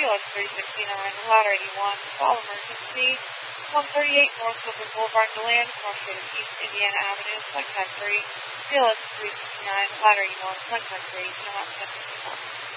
CLS 369, ladder 81, call emergency, 138 North Oakland Boulevard, DeLand, North State of East Indiana Avenue, contact 3, CLS 369, ladder 81, contact 3, no access.